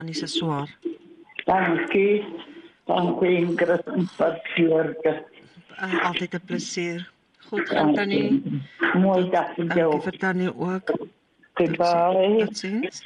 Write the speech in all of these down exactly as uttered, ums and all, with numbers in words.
Tannie se swaar. Dankie. Dankie Ingrid en Patriorke. Uh, altyd 'n plesier. Goed gaan Tannie. Mooi Tot, dag vir dankie jou. vir Tannie ook. Goodbye. Totsiens.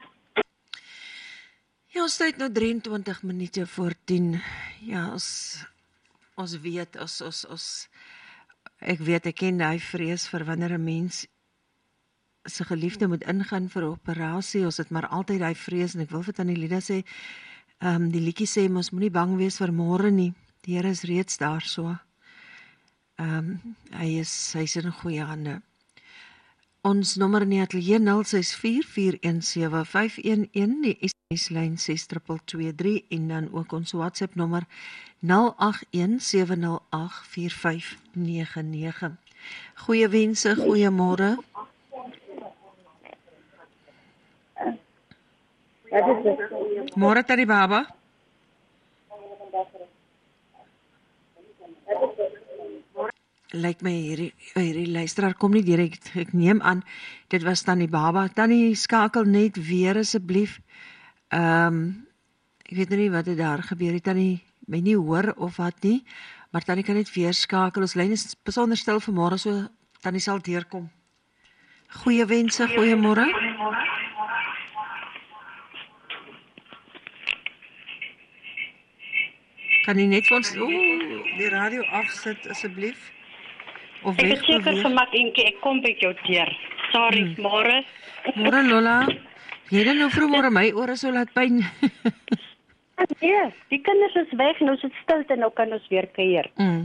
Ja, ons tyd nou drie en twintig minute voor tien. Ja, ons ons weet ons ons ons ek weet ek ken daai vrees vir wanneer 'n mens sy geliefde moet ingaan vir 'n operasie. Ons het maar altyd daai vrees en ek wil vir Tannie Lida sê, ehm um, die liedjie sê ons moenie bang wees vir môre nie. Die Here is reeds daar so. Ehm um, hy is hy is in goeie hande. Ons nommer in die ateljee nul ses vier vier een sewe vyf een een, die S M S-lyn ses twee twee drie en dan ook ons WhatsApp nommer nul agt een sewe nul agt vier vyf nege nege. Goeie wense, goeiemôre. Môre Tannie Baba. Lyk my hierdie hierdie luisteraar kom nie direk. Ek neem aan dit was Tannie Baba. Tannie skakel net weer asseblief. Ehm um, ek weet nou nie wat het daar gebeur het. Tannie my nie hoor of wat nie, maar Tannie kan net weer skakel. Ons lyn is besonder stil vanmôre, so Tannie sal deurkom. Goeie wense, goeiemôre. Kan jy net vir ons ooh, die radio afsit asseblief? Of ek het seker gemaak enkie ek kom by jou deur. Sorry, hmm. môre. Môre Lola. Jy dan nou vroeër my ore so laat pyn. Ja, die kinders is weg, nou is dit stilte, nou kan ons weer kuier. Mm.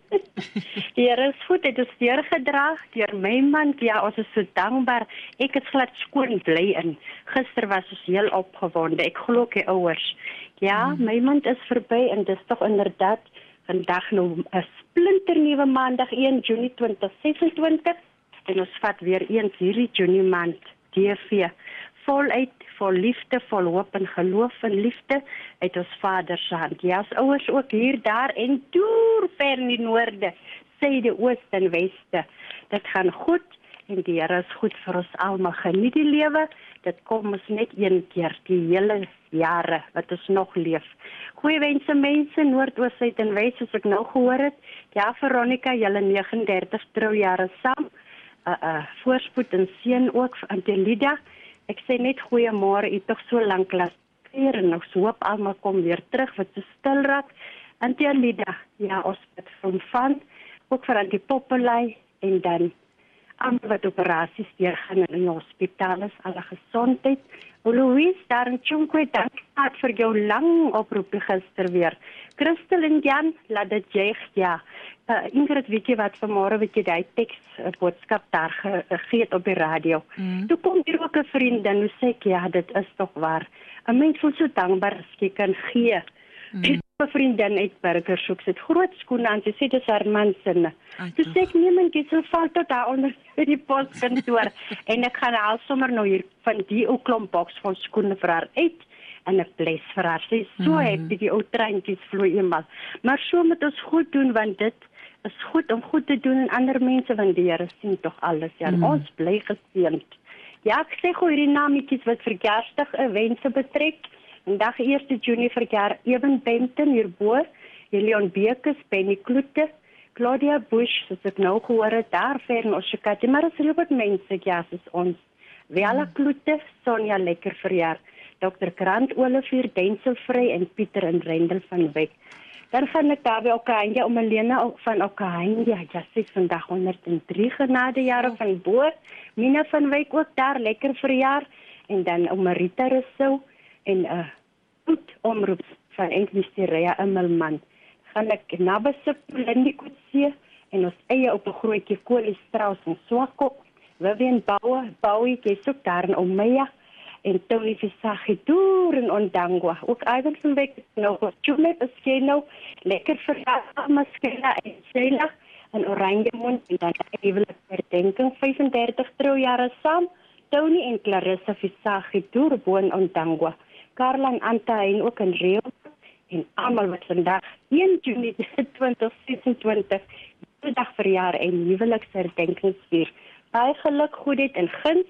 Die Here is goed, dit is deurgedra deur my man. Ja, ons is so dankbaar. Ek is glad skoon bly in. Gister was ons heel opgewonde. Ek glo die ouers. Ja, mm. my man is verby en dis tog inderdaad vandag nou 'n splinternuwe maandag een Junie twintig sesentwintig en ons vat weer eens hierdie Junie maand D V voluit, vol liefde, vol hoop en geloof en liefde uit ons Vader se hand. Ja, as ouers ook hier, daar en deur ver in die noorde, suide, ooste en weste. Dit gaan goed en die Here is goed vir ons almal. Geniet die lewe. Dit kom ons net een keer die hele jare wat ons nog leef. Goeie wense mense, Noordoos, Suid en Wes, soos ek nou gehoor het. Ja, Veronica, julle negentig troujare saam. Uh, uh, voorspoed en seën ook aan Delida. Ek sê net goeiemôre, u tog so lank laat keer en ons hoop almal kom weer terug wat so stil raak. En Delida, ja, ons het van ook vir aan die Poppelei en dan almal wat operasies deurgaan in die hospitaal is, alle gesondheid. Louise, daar in Tjonkwe, dank vir jou lang oproep gister weer. Christel en Jan, laat dit jeug, ja. Uh, Ingrid, weet jy wat, vanmorgen weet jy die tekst, uh, boodskap daar gegee het op die radio. Mm. Toe kom hier ook een vriendin, en sê ek, ja, dit is toch waar. Een mens voelt so dankbaar as jy kan gee. Mm. Een vriendin uit Burgersoek, sy het groot skoene aan, sy sê, dis haar man sinne. Toe sê ek, nee, my so val tot daar onder die postkantoor, en ek gaan al sommer nou hier van die ou klomp boks van skoene vir haar uit, en ek bles vir haar. Sy is so mm. happy, die ou treintjies vloei eenmaal. Maar so moet ons goed doen, want dit is goed om goed te doen en ander mense, want die Here sien toch alles, ja, mm. ons bly geseënd. Ja, ek sê gooi die nametjies wat verjaarsdag en wense betrek. Vandag eerste Junie verjaar Eben Bempton hierbo, Leon Bekes, Benny Kloete, Claudia Bush, soos ek nou gehoor het, daar ver in Oshikati, maar is heel wat mense, ja, soos ons. Vela Kloete, Sonja Lekker verjaar, dokter Grant Olivier, Denzel Vrey en Pieter en Rendel van Wyk. Dan gaan ek daar by Okahanja om Helena van Okahanja, ja, sy is vandag honderd en drie genadejare van Boer, Mina van Wyk ook daar, lekker verjaar, en dan om Marita Rousseau, en 'n uh, goed omroep van Enkwisteria Immelman. Gaan ek na besoek Lindy Kutse en ons eie op 'n grootjie Kolie Strauss en Swakop. Vivian Bauer, Bowie, Kesuk daar in Omeya en Tony Visagie door in Ondangwa. Ook Ivan van Wyk nou op Jume Beskeno, lekker verjaardag Maskela en Sheila en Oranjemond en dan ewig herdenking vyfendertig troujare saam. Tony en Clarissa Visagie door in Ondangwa. Karla en Anta en ook in Rio en almal wat vandag een Junie twintig sesentwintig die dag verjaar en huweliksherdenkingsvier. Baie geluk, goedheid en guns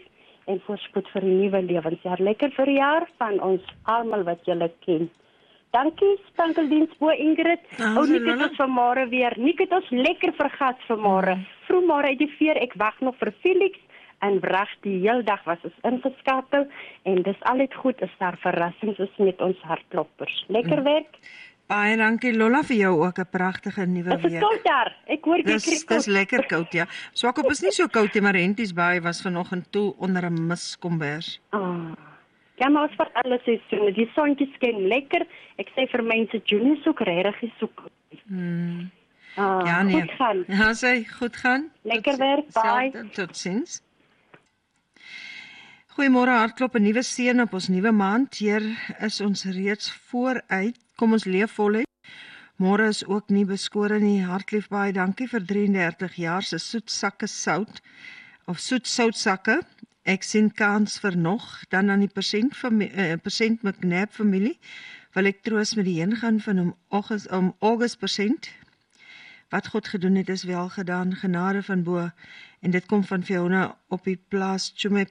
en voorspoed vir die nuwe lewensjaar. Lekker verjaar van ons almal wat julle ken. Dankie, Sprankeldiens bo Ingrid. Nou, O, so Nick het Lola. ons vanmôre weer. Nick het ons lekker vergas vanmôre. Mm. Vroegmôre uit die veer, ek wag nog vir Felix en wrag die heel dag was ons ingeskakel en dis altyd goed as daar verrassings is met ons hartkloppers. Lekker mm. werk. Baie dankie Lola vir jou ook 'n pragtige nuwe Is dit week. koud daar? Ek hoor Dis bietjie dis lekker koud ja. Swakop is nie so koud nie, maar Rentjies Baai was vanoggend toe onder 'n miskombers. Ah. Ja, maar ons vat alle seisoene. Die sonnetjie skyn lekker. Ek sê vir mense, Junie is ook regtig is so koud. Hmm. Ah, Ja nee. goed gaan. Ja, sê goed gaan. Lekker Tot- werk, bye. selfde, Totsiens. Goeiemôre hartklop, 'n nuwe seën op ons nuwe maand. Heer, is ons reeds vooruit. Kom ons leef voluit. Môre is ook nie beskore nie. Hartlief baie dankie vir drie en dertig jaar se soet sakke sout of soet soutsakke. Ek sien kans vir nog. Dan aan die persent familie, uh, persent McNabb familie wil ek troos met die heengaan van hom August om August persent. Wat God gedoen het is wel gedaan, genade van bo. En dit kom van Fiona op die plaas Chumep.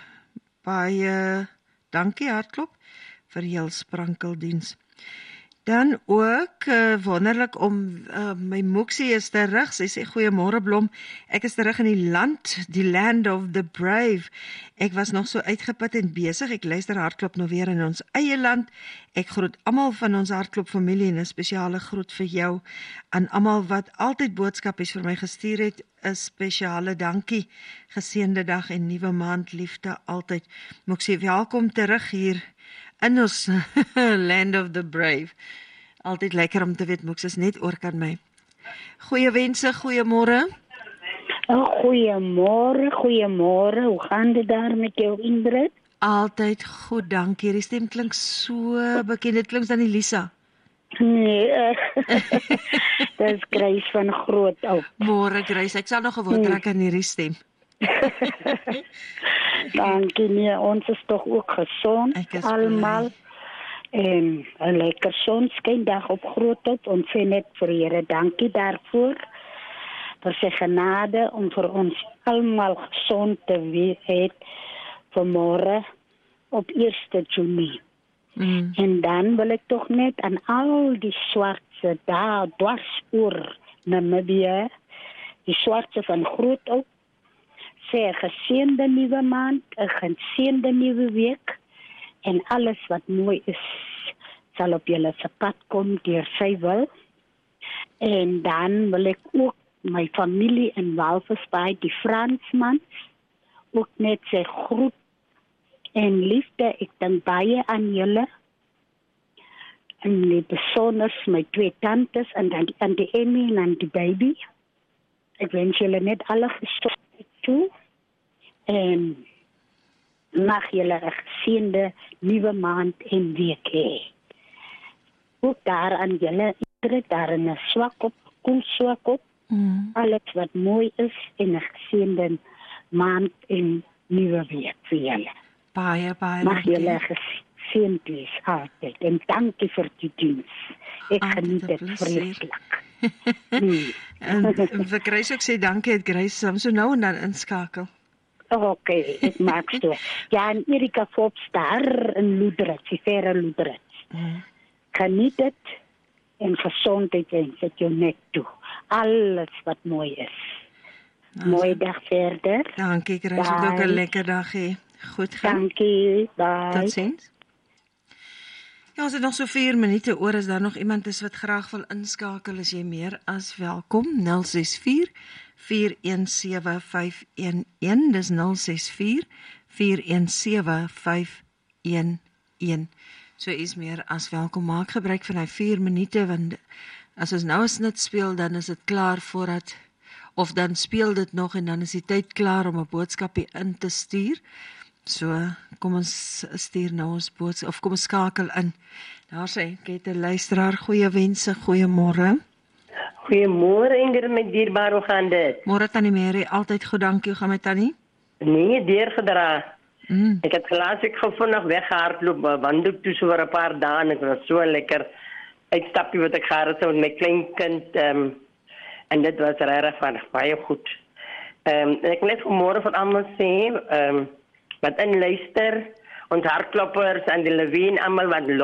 Baie dankie hartklop vir heel sprankeldiens. Dan ook uh, wonderlik om uh, my Moeksie is terug. Sy sê goeiemôre Blom. Ek is terug in die land, die land of the brave. Ek was nog so uitgeput en besig. Ek luister hartklop nou weer in ons eie land. Ek groet almal van ons hartklop familie en 'n spesiale groet vir jou aan almal wat altyd boodskapies vir my gestuur het. 'n Spesiale dankie. Geseënde dag en nuwe maand liefde altyd. Moeksie, welkom terug hier in ons land of the brave. Altyd lekker om te weet Moeks is net oor kan my. Goeie wense, goeiemôre. Oh, goeiemôre, goeiemôre. Hoe gaan dit daar met jou Ingrid? Altyd goed, dankie. Die stem klink so bekend. Dit klink dan die Lisa. Nee, uh, dis Grace van Grootoup. Môre Grace, ek sal nog gewoon trek aan hierdie stem. Dankie nee, ons is tog ook gesond Ek is almal. En 'n lekker sonskyndag op Grootoup. Ons sê net vir Here dankie daarvoor. Vir sy genade om vir ons almal gesond te wees vanmôre op eerste Junie. Mm. En dan wil ek tog net aan al die swartse daar dwars oor Namibië, die swartse van Grootoup, sê 'n geseënde nuwe maand, 'n geseënde nuwe week en alles wat mooi is sal op julle se pad kom deur sy wil. En dan wil ek ook my familie in Walvisbaai, die Fransmans, ook net sê groet en liefde. Ek dink baie aan julle. En die besonders my twee tantes en dan aan die Emmy en aan die baby. Ek wens julle net alle gesondheid toe. En mag julle 'n geseënde nuwe maand en week hê. Ook daar aan julle, Ingrid, daar in 'n swak op, koel swak op. Mm. Alles wat mooi is en 'n geseënde maand en nuwe week vir julle. Baie, baie Mag dankie. julle geseënd wees altyd en dankie vir die diens. Ek Altyd geniet 'n dit plesier. vreeslik. Hmm. En vir Grace ook sê dankie het Grace soms so nou en dan inskakel. Oké, okay, ek maak so. Ja, en Erika Forbes daar in Loederich, die verre Loederich. Mm. Geniet dit en gesondheid wens ek jou net toe. Alles wat mooi is. Mooi dag verder. Dankie Grace, het ook 'n Bye. lekker dag hê. Goed gaan. Dankie, bye. Totsiens. Ja, ons het nog so vier minute oor. As daar nog iemand is wat graag wil inskakel, is jy meer as welkom. nul ses vier vier een sewe vyf een een. Dis nul ses vier vier een sewe vyf een een. So is meer as welkom. Maak gebruik van hy vier minute, want as ons nou 'n snit speel, dan is dit klaar voordat, of dan speel dit nog en dan is die tyd klaar om 'n boodskapie in te stuur. So, kom ons stuur nou ons boodskap, of kom ons skakel in. Daar sê, ek het 'n luisteraar, goeie wense, goeiemôre. Goeiemôre Ingrid, my dierbare, hoe gaan dit? Môre Tannie Mary, altyd goed, dankie. Hoe gaan met Tannie? Nee, deurgedra. Mm. Ek het gelaas ek gou vinnig weggehardloop, wandel toe so vir 'n paar dae en ek was so lekker uitstappie wat ek gehad het met my kleinkind, um, en dit was regtig baie goed. Ehm um, ek net vanmôre van almal sê, ehm um, wat inluister, ons hartkloppers en die Lewien almal wat